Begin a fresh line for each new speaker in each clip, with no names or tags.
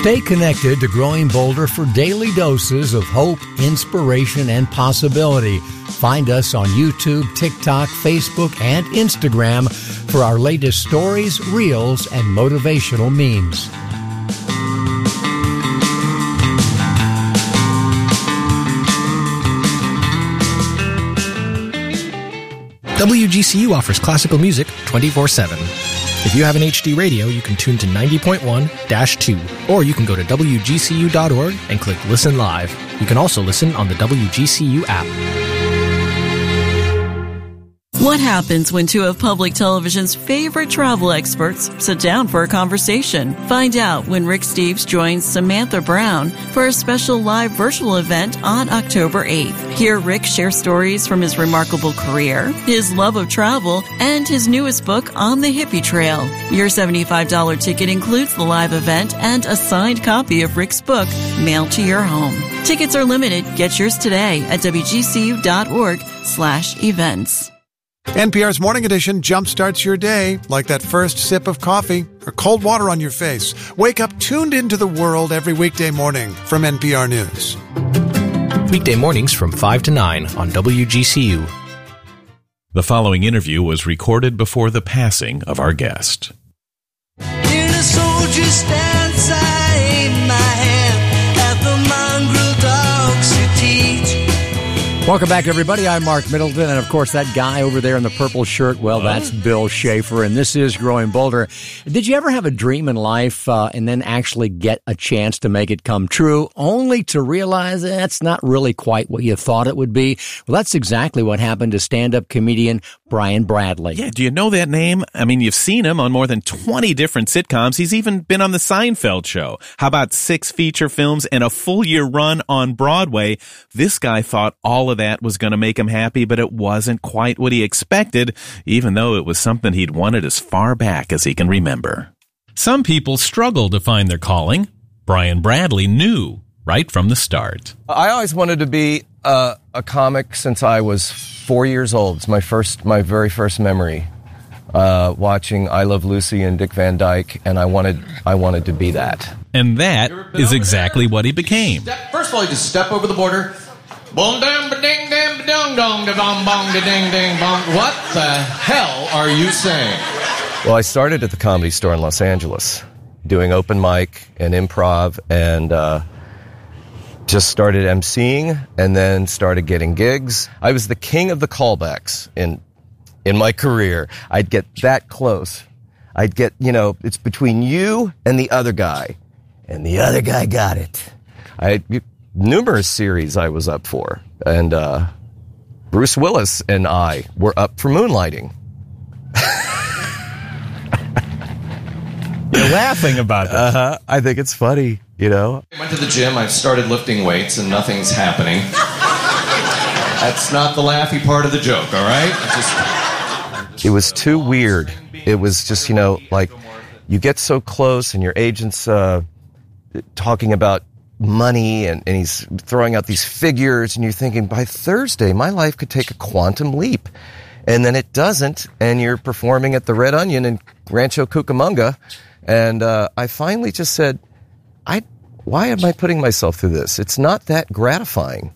Stay connected to Growing Boulder for daily doses of hope, inspiration, and possibility. Find us on YouTube, TikTok, Facebook, and Instagram for our latest stories, reels, and motivational memes.
WGCU offers classical music 24/7. If you have an HD radio, you can tune to 90.1-2, or you can go to WGCU.org and click Listen Live. You can also listen on the WGCU app.
What happens when two of public television's favorite travel experts sit down for a conversation? Find out when Rick Steves joins Samantha Brown for a special live virtual event on October 8th. Hear Rick share stories from his remarkable career, his love of travel, and his newest book, On the Hippie Trail. Your $75 ticket includes the live event and a signed copy of Rick's book mailed to your home. Tickets are limited. Get yours today at WGCU.org/events.
NPR's Morning Edition jumpstarts your day like that first sip of coffee or cold water on your face. Wake up tuned into the world every weekday morning from NPR News.
Weekday mornings from 5 to 9 on WGCU.
The following interview was recorded before the passing of our guest.
In a soldier's stance, I aim my hand at the mongrel dogs who teach.
Welcome back, everybody. I'm Mark Middleton, and of course, that guy over there in the purple shirt, well, that's Bill Schaefer, and this is Growing Boulder. Did you ever have a dream in life and then actually get a chance to make it come true, only to realize that's not really quite what you thought it would be? Well, that's exactly what happened to stand-up comedian Brian Bradley.
Yeah, do you know that name? I mean, you've seen him on more than 20 different sitcoms. He's even been on The Seinfeld Show. How about 6 feature films and a full-year run on Broadway? This guy thought all of that was going to make him happy, but it wasn't quite what he expected, even though it was something he'd wanted as far back as he can remember. Some people struggle to find their calling. Brian Bradley knew right from the start.
I always wanted to be a comic since I was 4 years old. It's my very first memory, watching I Love Lucy and Dick Van Dyke, and I wanted to be that.
And that is exactly what he became.
First of all, you just step over the border. Boom, dam, ba ding, dam, ba dong, dong, da bong, bong, da ding, ding, bong. What the hell are you saying?
Well, I started at the Comedy Store in Los Angeles, doing open mic and improv, and just started emceeing, and then started getting gigs. I was the king of the callbacks in my career. I'd get that close. I'd get, it's between you and the other guy, and the other guy got it. Numerous series I was up for, and Bruce Willis and I were up for moonlighting.
You're laughing about that.
I think it's funny,
I went to the gym, I've started lifting weights, and nothing's happening. That's not the laughy part of the joke, all right?
It was too weird. It was just, like, you get so close, and your agent's talking about money, and he's throwing out these figures, and you're thinking, by Thursday, my life could take a quantum leap. And then it doesn't, and you're performing at the Red Onion in Rancho Cucamonga, and I finally just said, why am I putting myself through this? It's not that gratifying.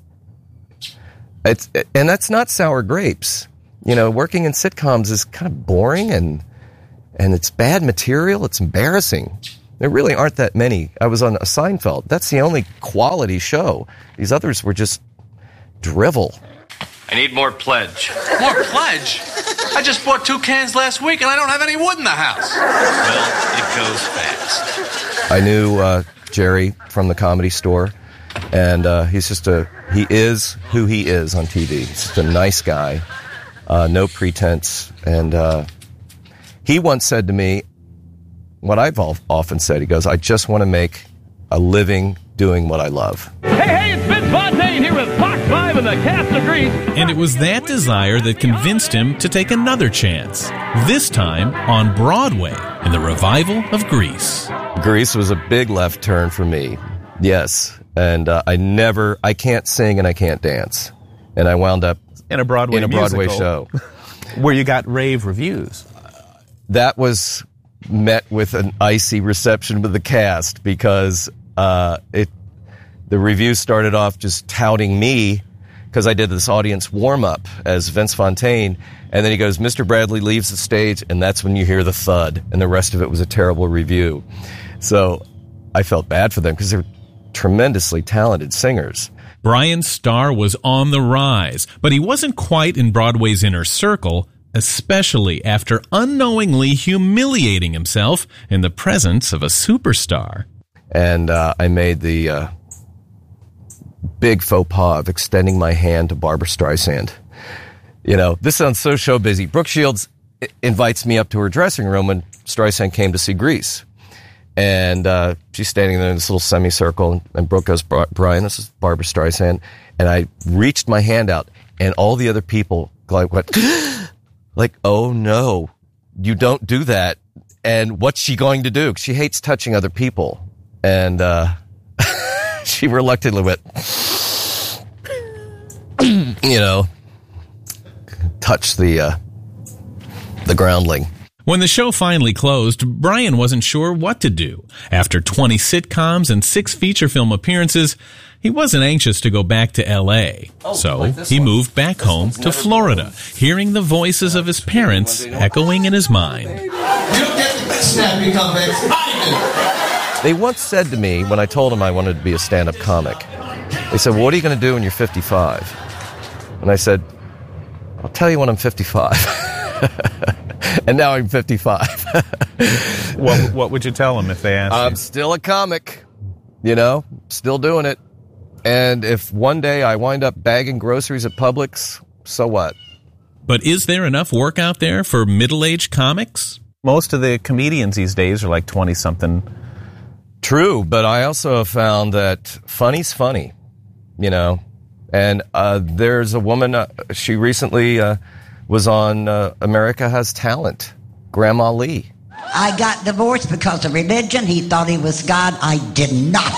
And that's not sour grapes. Working in sitcoms is kind of boring, and it's bad material. It's embarrassing. There really aren't that many. I was on a Seinfeld. That's the only quality show. These others were just drivel.
I need more pledge.
More pledge? I just bought 2 cans last week and I don't have any wood in the house.
Well, it goes fast.
I knew Jerry from the Comedy Store, and he is who he is on TV. He's just a nice guy, no pretense. And he once said to me, what I've often said, he goes, I just want to make a living doing what I love.
Hey, it's Vince Fontaine here with Fox 5 and the cast of Grease.
And it was that desire that convinced him to take another chance, this time on Broadway in the revival of Grease.
Grease was a big left turn for me, yes. And I can't sing and I can't dance. And I wound up
in a Broadway
show.
Where you got rave reviews.
That was met with an icy reception with the cast, because The review started off just touting me because I did this audience warm-up as Vince Fontaine, and then he goes, Mr. Bradley leaves the stage, and that's when you hear the thud, and the rest of it was a terrible review. So I felt bad for them because they're tremendously talented singers.
Brian's star was on the rise, but he wasn't quite in Broadway's inner circle, especially after unknowingly humiliating himself in the presence of a superstar.
And I made the big faux pas of extending my hand to Barbra Streisand. You know, this sounds so show busy. Brooke Shields invites me up to her dressing room when Streisand came to see Grease. And she's standing there in this little semicircle, and Brooke goes, Brian, this is Barbra Streisand. And I reached my hand out, and all the other people went, like, oh no, you don't do that. And what's she going to do? She hates touching other people. And she reluctantly went, touch the groundling.
When the show finally closed, Brian wasn't sure what to do. After 20 sitcoms and 6 feature film appearances, he wasn't anxious to go back to L.A. So he moved back home to Florida, hearing the voices of his parents echoing in his mind.
You don't get snappy comebacks. I
They once said to me, when I told them I wanted to be a stand-up comic, they said, well, what are you going to do when you're 55? And I said, I'll tell you when I'm 55. And now I'm 55.
What would you tell them if they asked
I'm still a comic, still doing it. And if one day I wind up bagging groceries at Publix, so what?
But is there enough work out there for middle-aged comics? Most of the comedians these days are like 20-something.
True, but I also have found that funny's funny, And there's a woman, she recently was on America Has Talent, Grandma Lee.
I got divorced because of religion. He thought he was God. I did not.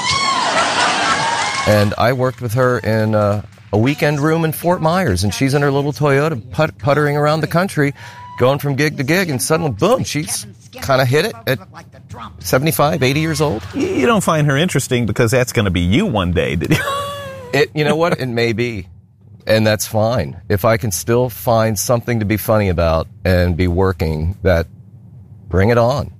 And I worked with her in a weekend room in Fort Myers, and she's in her little Toyota puttering around the country, going from gig to gig, and suddenly, boom, she's kind of hit it at 75, 80 years old.
You don't find her interesting because that's going to be you one day, did you?
You know what? It may be. And that's fine. If I can still find something to be funny about and be working, bring it on.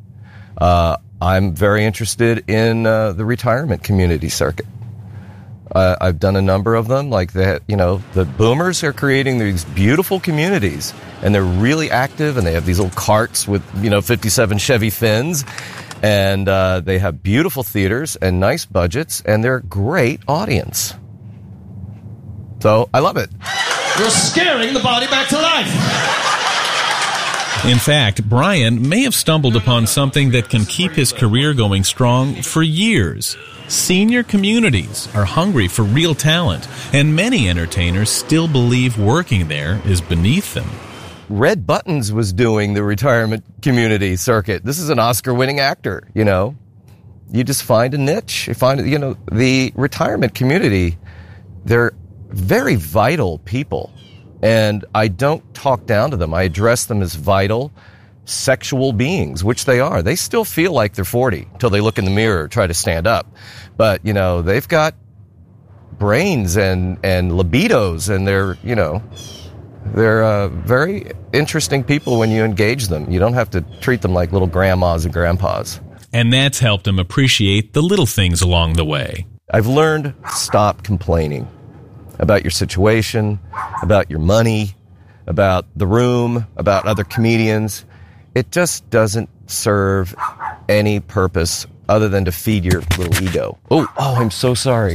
I'm very interested in the retirement community circuit. I've done a number of them, like that. The boomers are creating these beautiful communities, and they're really active, and they have these little carts with 57 Chevy Fins, and they have beautiful theaters and nice budgets, and they're a great audience. So I love it.
You're scaring the body back to life.
In fact, Brian may have stumbled upon something that can keep his career going strong for years. Senior communities are hungry for real talent, and many entertainers still believe working there is beneath them.
Red Buttons was doing the retirement community circuit. This is an Oscar-winning actor, You just find a niche. You find, the retirement community, they're very vital people. And I don't talk down to them. I address them as vital, sexual beings, which they are. They still feel like they're 40 till they look in the mirror, try to stand up. But, they've got brains and libidos, and they're very interesting people when you engage them. You don't have to treat them like little grandmas and grandpas.
And that's helped him appreciate the little things along the way.
I've learned to stop complaining about your situation, about your money, about the room, about other comedians. It just doesn't serve any purpose other than to feed your little ego. Oh, I'm so sorry.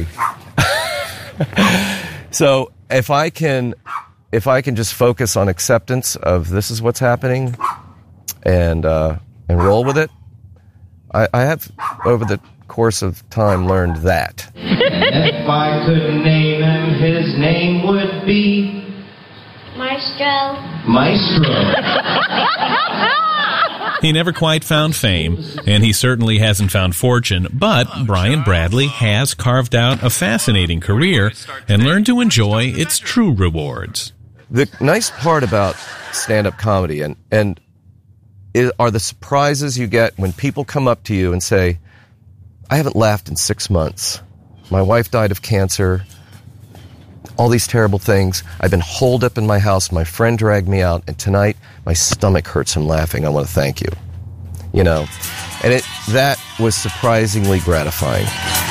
So if I can just focus on acceptance of this is what's happening and roll with it, I have, over the course of time, learned that.
If I could name him, his name would be
Maestro.
He never quite found fame, and he certainly hasn't found fortune, but Brian Bradley has carved out a fascinating career and learned to enjoy its true rewards.
The nice part about stand-up comedy are the surprises you get when people come up to you and say, I haven't laughed in 6 months. My wife died of cancer. All these terrible things. I've been holed up in my house. My friend dragged me out, and tonight my stomach hurts from laughing. I want to thank you. You know, and that was surprisingly gratifying.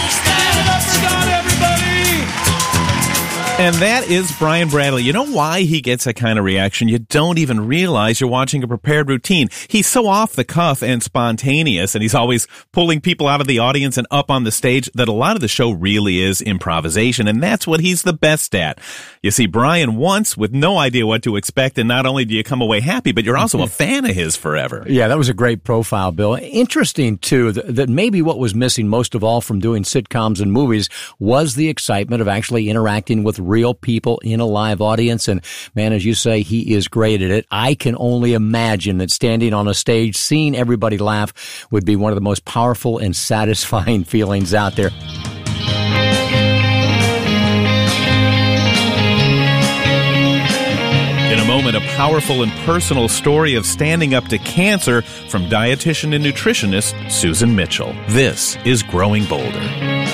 And that is Brian Bradley. You know why he gets that kind of reaction? You don't even realize you're watching a prepared routine. He's so off the cuff and spontaneous, and he's always pulling people out of the audience and up on the stage that a lot of the show really is improvisation, and that's what he's the best at. You see Brian once with no idea what to expect, and not only do you come away happy, but you're also a fan of his forever.
Yeah, that was a great profile, Bill. Interesting, too, that maybe what was missing most of all from doing sitcoms and movies was the excitement of actually interacting with real people in a live audience. And man, as you say, he is great at it. I can only imagine that standing on a stage, seeing everybody laugh would be one of the most powerful and satisfying feelings out there.
In a moment, a powerful and personal story of standing up to cancer from dietitian and nutritionist Susan Mitchell. This is Growing Bolder.